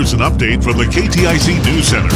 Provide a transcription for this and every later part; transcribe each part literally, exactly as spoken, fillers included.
here's an update from the K T I C News Center.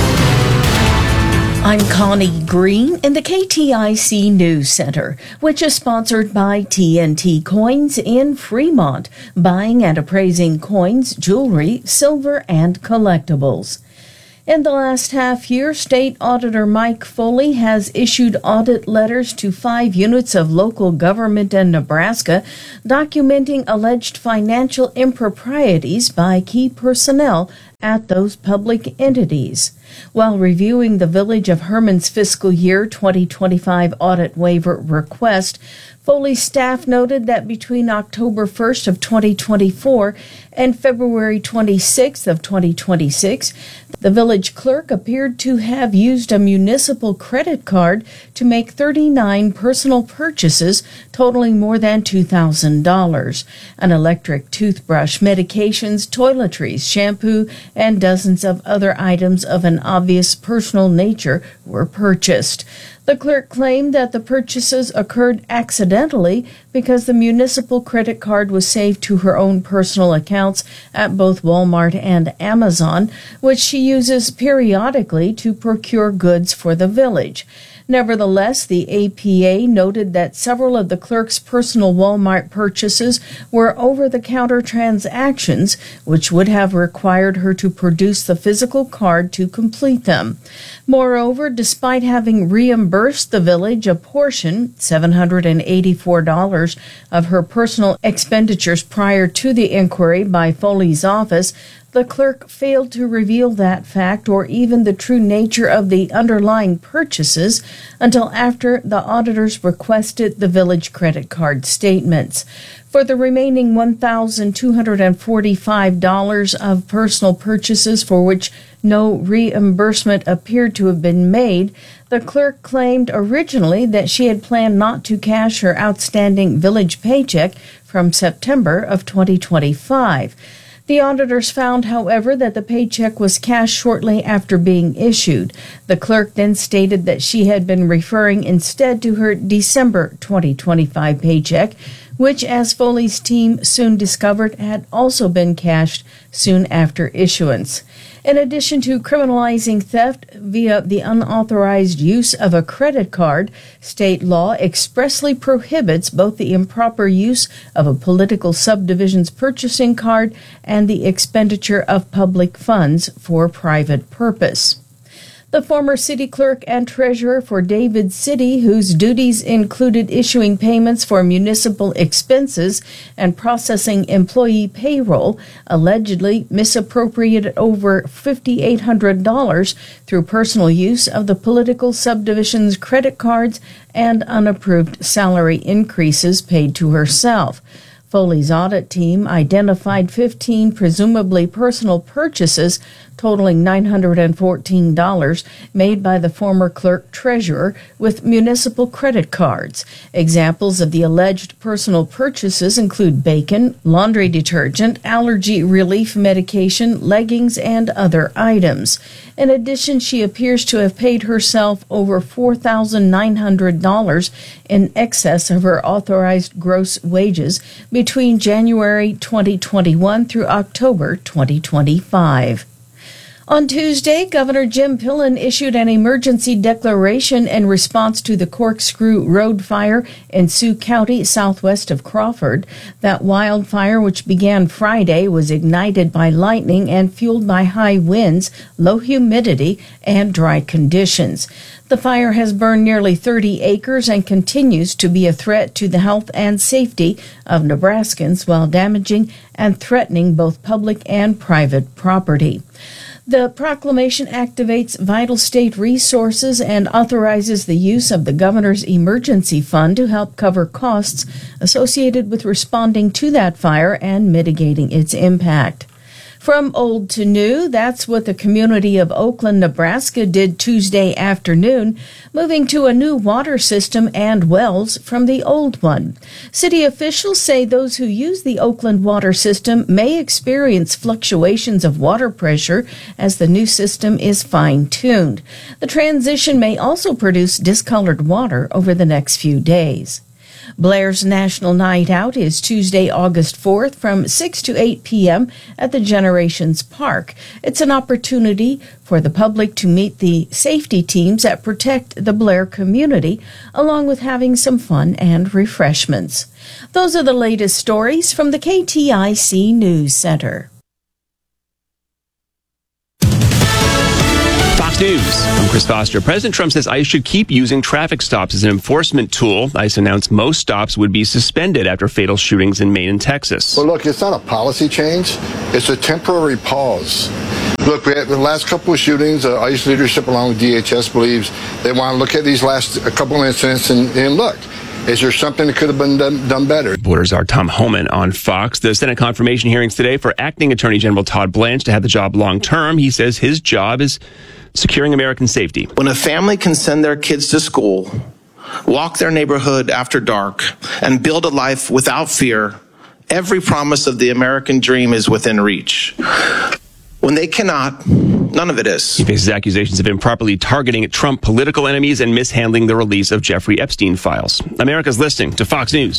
I'm Connie Green in the K T I C News Center, which is sponsored by T N T Coins in Fremont, buying and appraising coins, jewelry, silver, and collectibles. In the last half year, State Auditor Mike Foley has issued audit letters to five units of local government in Nebraska, documenting alleged financial improprieties by key personnel at those public entities. While reviewing the Village of Herman's fiscal year twenty twenty-five audit waiver request, Foley's staff noted that between October first of twenty twenty-four and February twenty-sixth of twenty twenty-six, the village clerk appeared to have used a municipal credit card to make thirty-nine personal purchases totaling more than two thousand dollars. An electric toothbrush, medications, toiletries, shampoo, and dozens of other items of an obvious personal nature were purchased. The clerk claimed that the purchases occurred accidentally because the municipal credit card was saved to her own personal accounts at both Walmart and Amazon, which she uses periodically to procure goods for the village. Nevertheless, the A P A noted that several of the clerk's personal Walmart purchases were over-the-counter transactions, which would have required her to produce the physical card to complete them. Moreover, despite having reimbursed the village a portion, seven hundred eighty-four dollars, of her personal expenditures prior to the inquiry by Foley's office, the clerk failed to reveal that fact or even the true nature of the underlying purchases until after the auditors requested the village credit card statements. For the remaining one thousand two hundred forty-five dollars of personal purchases for which no reimbursement appeared to have been made, the clerk claimed originally that she had planned not to cash her outstanding village paycheck from September of twenty twenty-five. The auditors found, however, that the paycheck was cashed shortly after being issued. The clerk then stated that she had been referring instead to her December twenty twenty-five paycheck, which, as Foley's team soon discovered, had also been cashed soon after issuance. In addition to criminalizing theft via the unauthorized use of a credit card, state law expressly prohibits both the improper use of a political subdivision's purchasing card and the expenditure of public funds for private purpose. The former city clerk and treasurer for David City, whose duties included issuing payments for municipal expenses and processing employee payroll, allegedly misappropriated over five thousand eight hundred dollars through personal use of the political subdivision's credit cards and unapproved salary increases paid to herself. Foley's audit team identified fifteen presumably personal purchases totaling nine hundred fourteen dollars made by the former clerk-treasurer with municipal credit cards. Examples of the alleged personal purchases include bacon, laundry detergent, allergy relief medication, leggings, and other items. In addition, she appears to have paid herself over four thousand nine hundred dollars in excess of her authorized gross wages between January twenty twenty-one through October twenty twenty-five. On Tuesday, Governor Jim Pillen issued an emergency declaration in response to the Corkscrew Road fire in Sioux County, southwest of Crawford. That wildfire, which began Friday, was ignited by lightning and fueled by high winds, low humidity, and dry conditions. The fire has burned nearly thirty acres and continues to be a threat to the health and safety of Nebraskans while damaging and threatening both public and private property. The proclamation activates vital state resources and authorizes the use of the governor's emergency fund to help cover costs associated with responding to that fire and mitigating its impact. From old to new, that's what the community of Oakland, Nebraska did Tuesday afternoon, moving to a new water system and wells from the old one. City officials say those who use the Oakland water system may experience fluctuations of water pressure as the new system is fine-tuned. The transition may also produce discolored water over the next few days. Blair's National Night Out is Tuesday, August fourth from six to eight p.m. at the Generations Park. It's an opportunity for the public to meet the safety teams that protect the Blair community, along with having some fun and refreshments. Those are the latest stories from the K T I C News Center. Fox News. I'm Chris Foster. President Trump says ICE should keep using traffic stops as an enforcement tool. ICE announced most stops would be suspended after fatal shootings in Maine and Texas. Well, look, it's not a policy change. It's a temporary pause. Look, we had the last couple of shootings. Uh, ICE leadership, along with D H S, believes they want to look at these last a couple of incidents and, and look. Is there something that could have been done, done better? Reporters are Tom Homan on Fox. The Senate confirmation hearings today for Acting Attorney General Todd Blanche to have the job long term. He says his job is securing American safety. When a family can send their kids to school, walk their neighborhood after dark, and build a life without fear, every promise of the American dream is within reach. When they cannot, none of it is. He faces accusations of improperly targeting Trump political enemies and mishandling the release of Jeffrey Epstein files. America's listening to Fox News.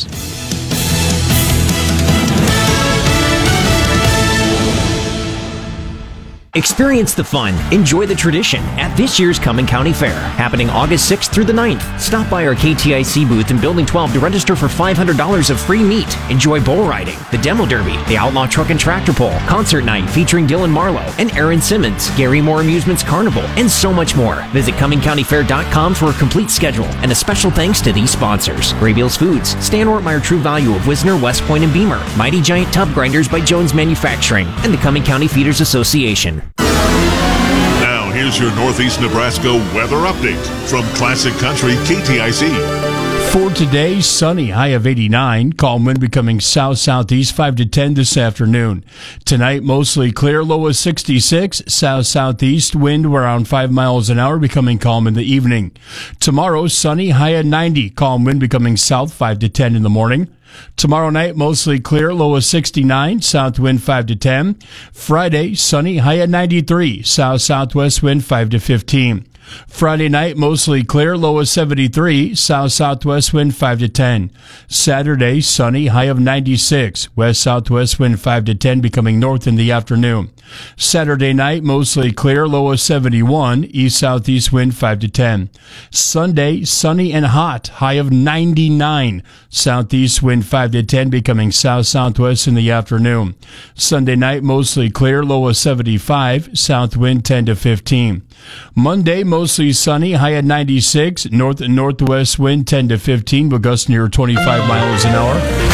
Experience the fun, enjoy the tradition at this year's Cumming County Fair, happening August sixth through the ninth. Stop by our K T I C booth in Building twelve to register for five hundred dollars of free meat. Enjoy bull riding, the demo derby, the outlaw truck and tractor pull, concert night featuring Dylan Marlowe and Aaron Simmons, Gary Moore Amusements Carnival, and so much more. Visit Cumming County Fair dot com for a complete schedule, and a special thanks to these sponsors: Graybeals Foods, Stan Ortmeyer True Value of Wisner, West Point, and Beamer, Mighty Giant Tub Grinders by Jones Manufacturing, and the Cumming County Feeders Association. Now, here's your Northeast Nebraska weather update from Classic Country K T I C. For today, sunny, high of eighty-nine. Calm wind becoming south-southeast, five to ten this afternoon. Tonight, mostly clear, low of sixty-six. South-southeast wind around five miles an hour, becoming calm in the evening. Tomorrow, sunny, high at ninety. Calm wind becoming south, five to ten in the morning. Tomorrow night, mostly clear, low of sixty-nine, south wind five to ten. Friday, sunny, high at ninety-three, south-southwest wind five to fifteen. Friday night, mostly clear, low of seventy-three, south-southwest wind five to ten. Saturday, sunny, high of ninety-six, west-southwest wind five to ten, becoming north in the afternoon. Saturday night, mostly clear, low of seventy-one, east-southeast wind five to ten. Sunday, sunny and hot, high of ninety-nine, southeast wind five to ten, becoming south-southwest in the afternoon. Sunday night, mostly clear, low of seventy-five, south wind ten to fifteen. Monday, mostly sunny, high at ninety-six, north and northwest wind ten to fifteen, will gust near twenty-five miles an hour.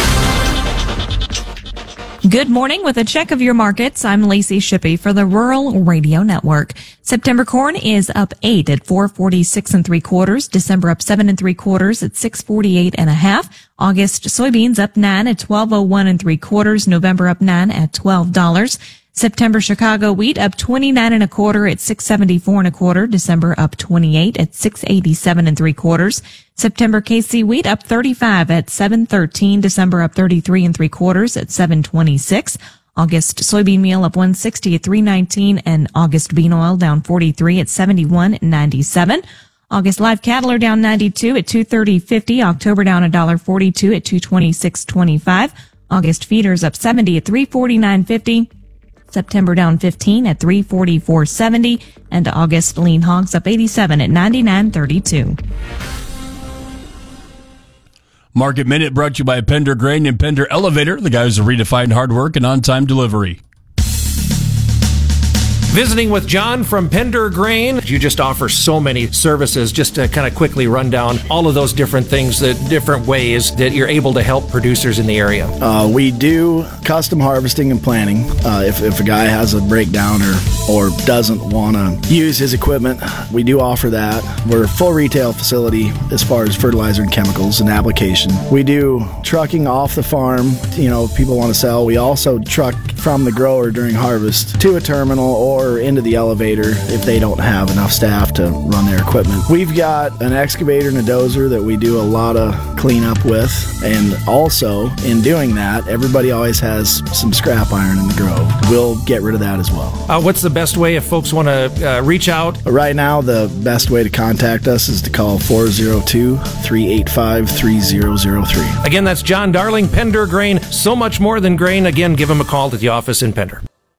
Good morning. With a check of your markets, I'm Lacey Shippey for the Rural Radio Network. September corn is up eight at four forty-six and three quarters. December up seven and three quarters at six forty-eight and a half. August soybeans up nine at twelve oh one and three quarters. November up nine at twelve dollars. September Chicago wheat up twenty-nine and a quarter at six seventy-four and a quarter. December up twenty-eight at six eighty-seven and three quarters. September K C wheat up thirty-five at seven thirteen. December up thirty-three and three quarters at seven twenty-six. August soybean meal up one sixty at three nineteen, and August bean oil down forty-three at seventy-one ninety-seven. August live cattle are down ninety-two at two thirty fifty. October down one dollar forty-two at two twenty-six twenty-five. August feeders up seventy at three forty-nine fifty. September down fifteen at three forty-four seventy, and August lean hogs up eighty-seven at ninety-nine thirty-two. Market Minute brought to you by Pender Grain and Pender Elevator, the guys who redefine hard work and on-time delivery. Visiting with John from Pender Grain. You just offer so many services. Just to kind of quickly run down all of those different things, the different ways that you're able to help producers in the area. Uh, we do custom harvesting and planting. Uh, if, if a guy has a breakdown or, or doesn't want to use his equipment, we do offer that. We're a full retail facility as far as fertilizer and chemicals and application. We do trucking off the farm. You know, people want to sell. We also truck from the grower during harvest to a terminal or into the elevator if they don't have enough staff to run their equipment. We've got an excavator and a dozer that we do a lot of cleanup with, and also in doing that, everybody always has some scrap iron in the grove. We'll get rid of that as well. Uh, what's the best way if folks want to uh, reach out? Right now, the best way to contact us is to call four oh two, three eight five, three oh oh three. Again, that's John Darling, Pender Grain. So much more than grain. Again, give him a call to the office in Pender.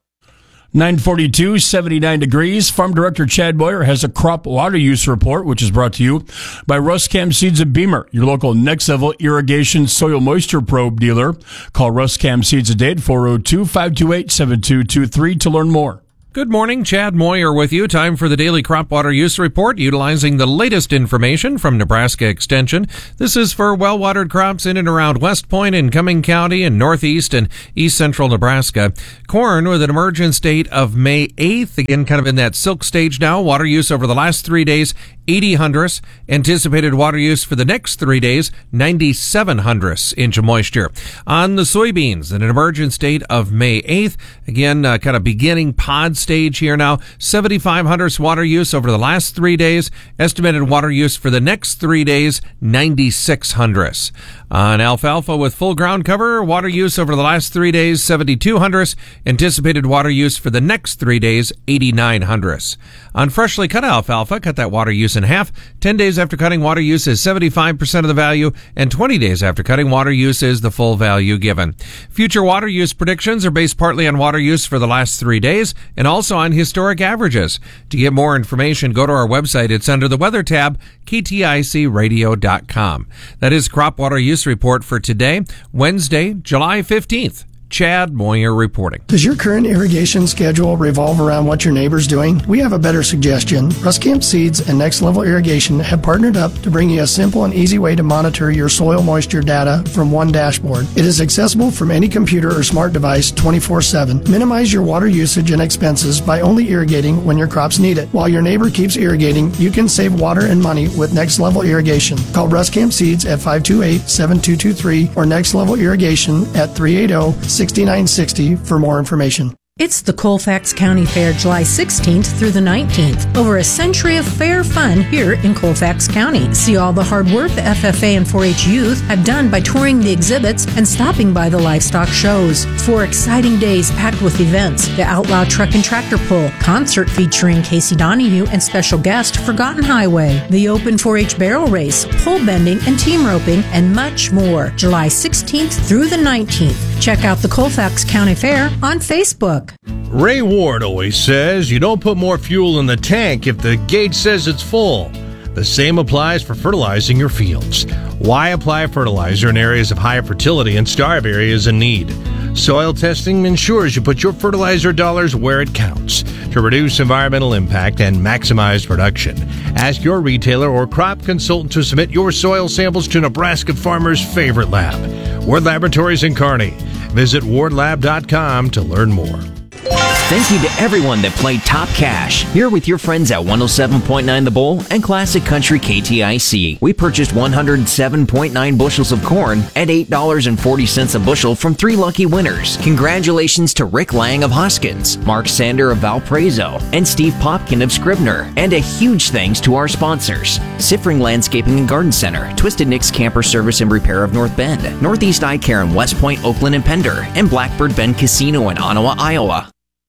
nine forty-two, seventy-nine degrees. Farm Director Chad Boyer has a crop water use report, which is brought to you by Ruscam Seeds of Beamer, your local next-level irrigation soil moisture probe dealer. Call Ruscam Seeds today at four oh two, five two eight, seven two two three to learn more. Good morning, Chad Moyer with you. Time for the daily crop water use report, utilizing the latest information from Nebraska Extension. This is for well-watered crops in and around West Point and Cumming County and northeast and east central Nebraska. Corn with an emergence date of May eighth, again kind of in that silk stage now. Water use over the last three days, eighty hundredths. Anticipated water use for the next three days, ninety-seven hundredths inch of moisture. On the soybeans, an emergence date of May eighth, again uh, kind of beginning pod stage here now, seventy-five hundredths water use over the last three days. Estimated water use for the next three days, ninety-six hundredths. On alfalfa with full ground cover, water use over the last three days, seventy-two hundredths. Anticipated water use for the next three days, eighty-nine hundredths. On freshly cut alfalfa, cut that water use in half. ten days after cutting, water use is seventy-five percent of the value, and twenty days after cutting, water use is the full value given. Future water use predictions are based partly on water use for the last three days and also on historic averages. To get more information, go to our website. It's under the Weather tab, K T I C radio dot com. That is Crop Water Use Report for today, Wednesday, July fifteenth. Chad Moyer reporting. Does your current irrigation schedule revolve around what your neighbor's doing? We have a better suggestion. Ruscamp Seeds and Next Level Irrigation have partnered up to bring you a simple and easy way to monitor your soil moisture data from one dashboard. It is accessible from any computer or smart device twenty-four seven. Minimize your water usage and expenses by only irrigating when your crops need it. While your neighbor keeps irrigating, you can save water and money with Next Level Irrigation. Call Ruscamp Seeds at five two eight, seven two two three or Next Level Irrigation at three eight zero, six nine six zero for more information. It's the Colfax County Fair, July sixteenth through the nineteenth. Over a century of fair fun here in Colfax County. See all the hard work the F F A and four H youth have done by touring the exhibits and stopping by the livestock shows. Four exciting days packed with events. The Outlaw Truck and Tractor Pull, concert featuring Casey Donahue and special guest Forgotten Highway, the Open four H Barrel Race, pole bending and team roping, and much more. July sixteenth through the nineteenth. Check out the Colfax County Fair on Facebook. Ray Ward always says you don't put more fuel in the tank if the gauge says it's full. The same applies for fertilizing your fields. Why apply fertilizer in areas of high fertility and starve areas in need? Soil testing ensures you put your fertilizer dollars where it counts to reduce environmental impact and maximize production. Ask your retailer or crop consultant to submit your soil samples to Nebraska Farmers' favorite lab, Ward Laboratories in Kearney. Visit ward lab dot com to learn more. Thank you to everyone that played Top Cash. Here with your friends at one oh seven point nine The Bull and Classic Country K T I C. We purchased one hundred seven point nine bushels of corn at eight dollars and forty cents a bushel from three lucky winners. Congratulations to Rick Lang of Hoskins, Mark Sander of Valparaiso, and Steve Popkin of Scribner. And a huge thanks to our sponsors: Siffring Landscaping and Garden Center, Twisted Nick's Camper Service and Repair of North Bend, Northeast Eye Care in West Point, Oakland, and Pender, and Blackbird Bend Casino in Ottawa, Iowa.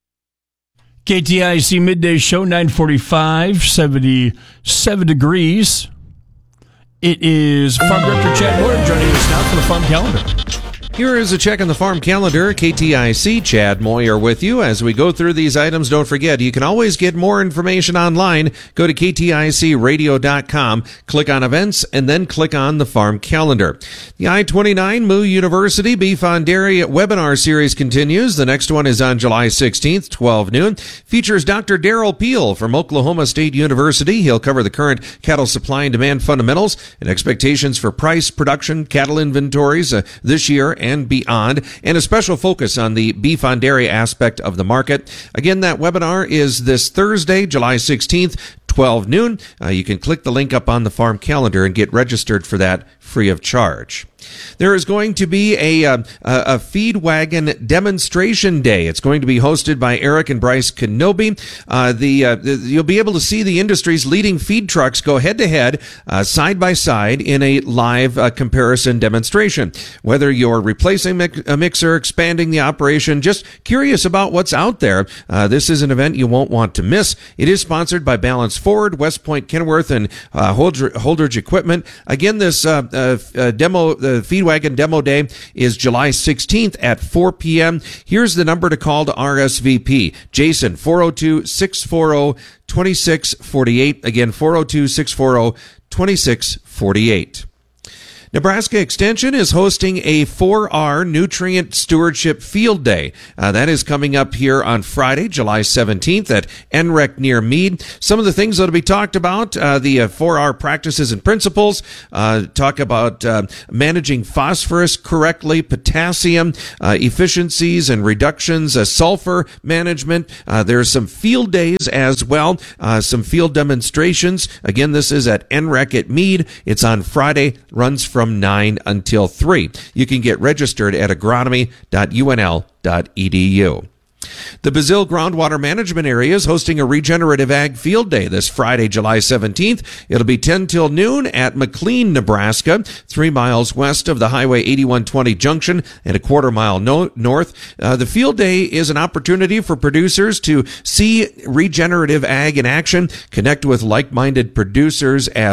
K T I C Midday Show, nine forty-five, seventy-seven degrees. It is Farm Director Chad Boyer joining us now for the Farm Calendar. Here is a check on the farm calendar. K T I C, Chad Moyer with you. As we go through these items, don't forget, you can always get more information online. Go to K T I C radio dot com, click on events, and then click on the farm calendar. The I twenty-nine Moo University Beef on Dairy webinar series continues. The next one is on July sixteenth, twelve noon. Features Doctor Daryl Peel from Oklahoma State University. He'll cover the current cattle supply and demand fundamentals and expectations for price, production, cattle inventories uh, this year and beyond, and a special focus on the beef on dairy aspect of the market. Again, that webinar is this Thursday, July sixteenth, twelve noon. Uh, you can click the link up on the farm calendar and get registered for that free of charge. There is going to be a, a, a feed wagon demonstration day. It's going to be hosted by Eric and Bryce Kenobi. Uh, the, uh, the you'll be able to see the industry's leading feed trucks go head to head, uh, side by side in a live uh, comparison demonstration. Whether you're replacing a mixer, expanding the operation, just curious about what's out there, uh, this is an event you won't want to miss. It is sponsored by Balance Forward, West Point, Kenworth, and uh, Holdridge Equipment. Again, this uh, uh, uh, demo. Uh, The Feed Wagon Demo Day is July sixteenth at four p.m. Here's the number to call to R S V P. Jason, four oh two, six four oh, two six four eight. Again, four oh two, six four oh, two six four eight. Nebraska Extension is hosting a four R Nutrient Stewardship Field Day. Uh, that is coming up here on Friday, July seventeenth at N R E C near Meade. Some of the things that will be talked about, uh, the uh, four R practices and principles, uh, talk about uh, managing phosphorus correctly, potassium, uh, efficiencies and reductions, uh, sulfur management. Uh, there's some field days as well, uh, some field demonstrations. Again, this is at N R E C at Meade. It's on Friday, runs from nine until three. You can get registered at agronomy dot U N L dot E D U. The Bazille Groundwater Management Area is hosting a Regenerative Ag Field Day this Friday, July seventeenth. It'll be ten till noon at McLean, Nebraska, three miles west of the Highway eighty-one twenty junction and a quarter mile no- north. Uh, the field day is an opportunity for producers to see regenerative ag in action, connect with like-minded producers as